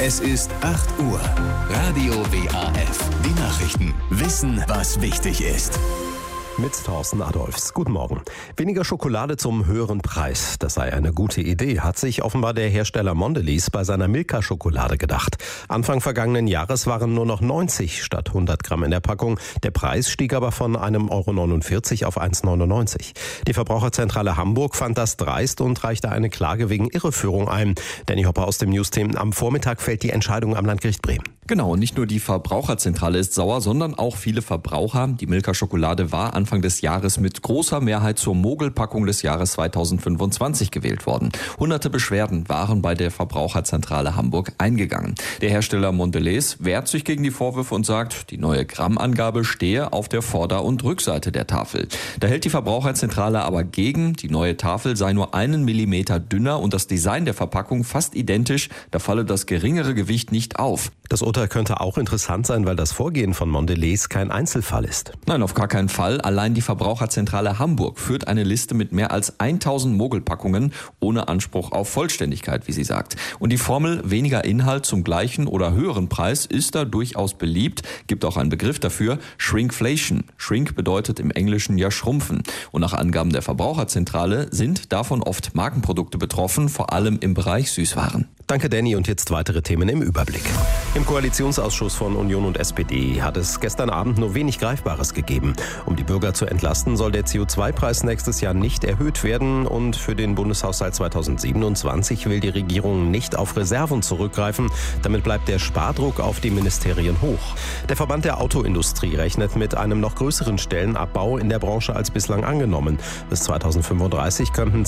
Es ist 8 Uhr. Radio WAF. Die Nachrichten. Wissen, was wichtig ist. Mit Thorsten Adolfs. Guten Morgen. Weniger Schokolade zum höheren Preis. Das sei eine gute Idee, hat sich offenbar der Hersteller Mondelez bei seiner Milka-Schokolade gedacht. Anfang vergangenen Jahres waren nur noch 90 statt 100 Gramm in der Packung. Der Preis stieg aber von 1,49 € auf 1,99 €. Die Verbraucherzentrale Hamburg fand das dreist und reichte eine Klage wegen Irreführung ein. Danny Hopper aus dem Newsteam. Am Vormittag fällt die Entscheidung am Landgericht Bremen. Genau, nicht nur die Verbraucherzentrale ist sauer, sondern auch viele Verbraucher. Die Milka-Schokolade war Anfang des Jahres mit großer Mehrheit zur Mogelpackung des Jahres 2025 gewählt worden. Hunderte Beschwerden waren bei der Verbraucherzentrale Hamburg eingegangen. Der Hersteller Mondelez wehrt sich gegen die Vorwürfe und sagt, die neue Grammangabe stehe auf der Vorder- und Rückseite der Tafel. Da hält die Verbraucherzentrale aber gegen, die neue Tafel sei nur 1 Millimeter dünner und das Design der Verpackung fast identisch, da falle das geringere Gewicht nicht auf. Das Urteil könnte auch interessant sein, weil das Vorgehen von Mondelez kein Einzelfall ist. Nein, auf gar keinen Fall. Allein die Verbraucherzentrale Hamburg führt eine Liste mit mehr als 1000 Mogelpackungen ohne Anspruch auf Vollständigkeit, wie sie sagt. Und die Formel weniger Inhalt zum gleichen oder höheren Preis ist da durchaus beliebt. Gibt auch einen Begriff dafür, Shrinkflation. Shrink bedeutet im Englischen ja schrumpfen. Und nach Angaben der Verbraucherzentrale sind davon oft Markenprodukte betroffen, vor allem im Bereich Süßwaren. Danke, Danny. Und jetzt weitere Themen im Überblick. Im Koalitionsausschuss von Union und SPD hat es gestern Abend nur wenig Greifbares gegeben. Um die Bürger zu entlasten, soll der CO2-Preis nächstes Jahr nicht erhöht werden. Und für den Bundeshaushalt 2027 will die Regierung nicht auf Reserven zurückgreifen. Damit bleibt der Spardruck auf die Ministerien hoch. Der Verband der Autoindustrie rechnet mit einem noch größeren Stellenabbau in der Branche als bislang angenommen. Bis 2035 könnten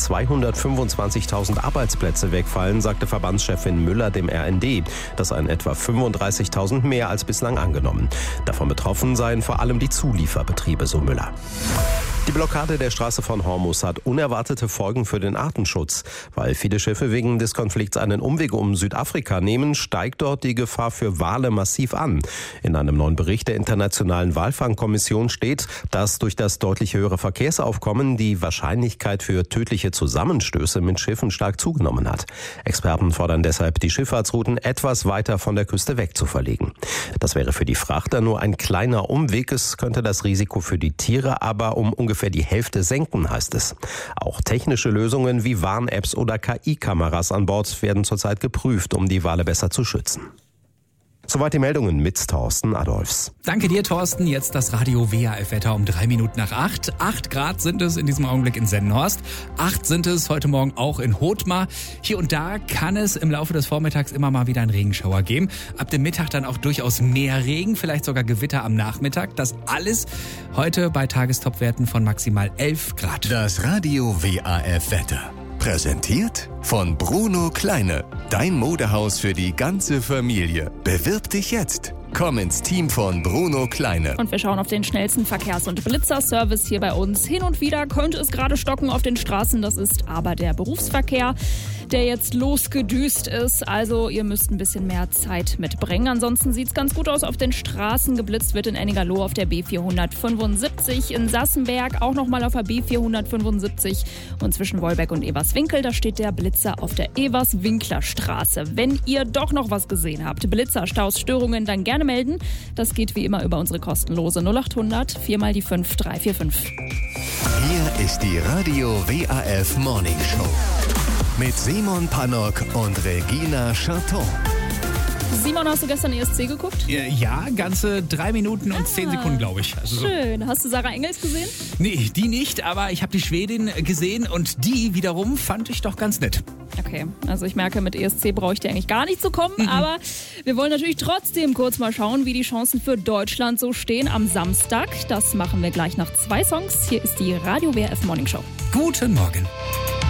225.000 Arbeitsplätze wegfallen, sagte Verbandschefin Müller dem RND. Das seien etwa 35.000 mehr als bislang angenommen. Davon betroffen seien vor allem die Zulieferbetriebe, so Müller. Die Blockade der Straße von Hormuz hat unerwartete Folgen für den Artenschutz. Weil viele Schiffe wegen des Konflikts einen Umweg um Südafrika nehmen, steigt dort die Gefahr für Wale massiv an. In einem neuen Bericht der Internationalen Walfangkommission steht, dass durch das deutlich höhere Verkehrsaufkommen die Wahrscheinlichkeit für tödliche Zusammenstöße mit Schiffen stark zugenommen hat. Experten fordern deshalb, die Schifffahrtsrouten etwas weiter von der Küste weg zu verlegen. Das wäre für die Frachter nur ein kleiner Umweg. Es könnte das Risiko für die Tiere aber um ungefähr die Hälfte senken, heißt es. Auch technische Lösungen wie Warn-Apps oder KI-Kameras an Bord werden zurzeit geprüft, um die Wale besser zu schützen. Soweit die Meldungen mit Thorsten Adolfs. Danke dir, Thorsten. Jetzt das Radio WAF-Wetter um 3 Minuten nach 8. 8 Grad sind es in diesem Augenblick in Sennhorst. 8 sind es heute Morgen auch in Hothmar. Hier und da kann es im Laufe des Vormittags immer mal wieder einen Regenschauer geben. Ab dem Mittag dann auch durchaus mehr Regen, vielleicht sogar Gewitter am Nachmittag. Das alles heute bei Tagestopwerten von maximal 11 Grad. Das Radio WAF-Wetter. Präsentiert von Bruno Kleine. Dein Modehaus für die ganze Familie. Bewirb dich jetzt. Komm ins Team von Bruno Kleine. Und wir schauen auf den schnellsten Verkehrs- und Blitzerservice hier bei uns. Hin und wieder könnte es gerade stocken auf den Straßen. Das ist aber der Berufsverkehr, der jetzt losgedüst ist. Also ihr müsst ein bisschen mehr Zeit mitbringen. Ansonsten sieht es ganz gut aus auf den Straßen. Geblitzt wird in Ennigerloh auf der B475. In Sassenberg auch nochmal auf der B475. Und zwischen Wolbeck und Everswinkel, da steht der Blitzer auf der Everswinklerstraße. Wenn ihr doch noch was gesehen habt, Blitzer, Staus, Störungen, dann gerne melden. Das geht wie immer über unsere kostenlose 0800 4 mal die 5 345. Hier ist die Radio WAF Morning Show. Mit Simon Pannock und Regina Charton. Simon, hast du gestern ESC geguckt? Ja, ganze 3 Minuten und 10 Sekunden, glaube ich. Also schön. Hast du Sarah Engels gesehen? Nee, die nicht, aber ich habe die Schwedin gesehen und die wiederum fand ich doch ganz nett. Okay, also ich merke, mit ESC brauche ich dir eigentlich gar nicht zu kommen, aber wir wollen natürlich trotzdem kurz mal schauen, wie die Chancen für Deutschland so stehen am Samstag. Das machen wir gleich nach 2 Songs. Hier ist die Radio WAF Morning Show. Guten Morgen.